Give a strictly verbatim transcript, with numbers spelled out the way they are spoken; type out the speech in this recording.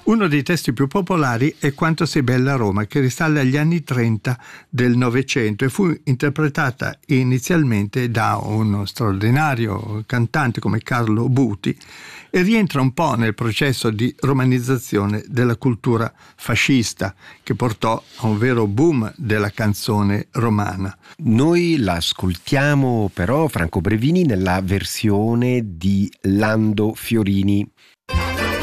Uno dei testi più popolari è Quanto sei bella Roma, che risale agli anni trenta del Novecento e fu interpretata inizialmente da uno straordinario cantante come Carlo Buti e rientra un po' nel processo di romanizzazione della cultura fascista che portò a un vero boom della canzone romana. Noi l'ascoltiamo però, Franco Brevini, nella versione di Lando Fiorini.